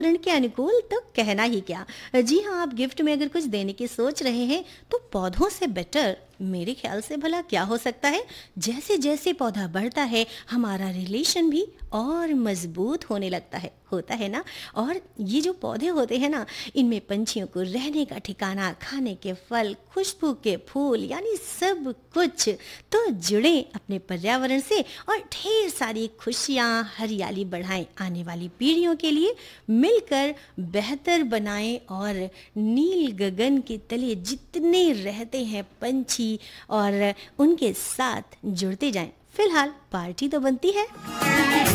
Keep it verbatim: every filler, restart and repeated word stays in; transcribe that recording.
पर्यावरण के अनुकूल तो कहना ही क्या। जी हाँ, आप गिफ्ट में अगर कुछ देने की सोच रहे हैं तो पौधों से बेटर मेरे ख्याल से भला क्या हो सकता है। जैसे जैसे पौधा बढ़ता है हमारा रिलेशन भी और मजबूत होने लगता है, होता है ना। और ये जो पौधे होते हैं ना, इनमें पंछियों को रहने का ठिकाना, खाने के फल, खुशबू के फूल, यानी सब कुछ। तो जुड़े अपने पर्यावरण से और ढेर सारी खुशियाँ हरियाली बढ़ाएं, आने वाली पीढ़ियों के लिए मिलकर बेहतर बनाएं। और नील गगन के तले जितने रहते हैं पंछी और उनके साथ जुड़ते जाएं। फिलहाल पार्टी तो बनती है।